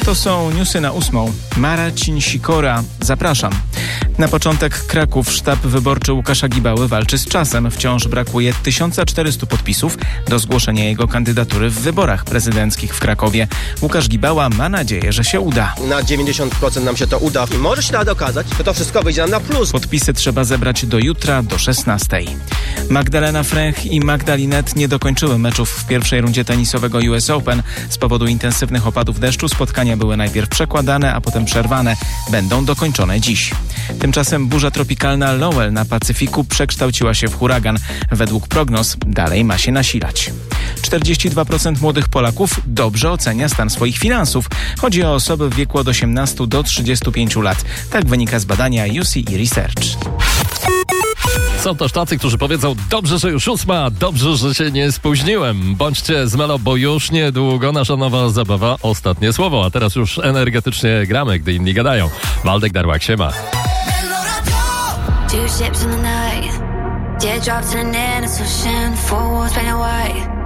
To są newsy na 8. Marcin Sikora. Zapraszam. Na początek Kraków. Sztab wyborczy Łukasza Gibały walczy z czasem. Wciąż brakuje 1400 podpisów do zgłoszenia jego kandydatury w wyborach prezydenckich w Krakowie. Łukasz Gibała ma nadzieję, że się uda. Na 90% nam się to uda i może się nawet okazać, że to wszystko wyjdzie nam na plus. Podpisy trzeba zebrać do jutra, do 16. Magdalena Fręch i Magda Linette nie dokończyły meczów w pierwszej rundzie tenisowego US Open. Z powodu intensywnych opadów deszczu spotkania były najpierw przekładane, a potem przerwane. Będą dokończone dziś. Tymczasem burza tropikalna Lowell na Pacyfiku przekształciła się w huragan. Według prognoz dalej ma się nasilać. 42% młodych Polaków dobrze ocenia stan swoich finansów. Chodzi o osoby w wieku od 18 do 35 lat. Tak wynika z badania UCE Research. Są też tacy, którzy powiedzą: dobrze, że już 8, dobrze, że się nie spóźniłem. Bądźcie z Melo, bo już niedługo nasza nowa zabawa Ostatnie Słowo. A teraz już energetycznie gramy, gdy inni gadają. Waldek Darłak, siema. Two ships in the night, teardrops in an innocent ocean, four walls painted white.